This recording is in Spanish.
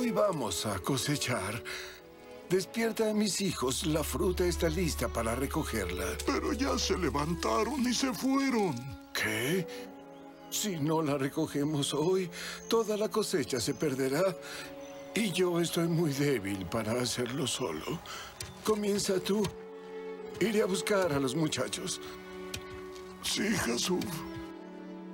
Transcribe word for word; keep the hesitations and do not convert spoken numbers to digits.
Hoy vamos a cosechar. Despierta a mis hijos. La fruta está lista para recogerla. Pero ya se levantaron y se fueron. ¿Qué? Si no la recogemos hoy, toda la cosecha se perderá. Y yo estoy muy débil para hacerlo solo. Comienza tú. Iré a buscar a los muchachos. Sí, Jesús.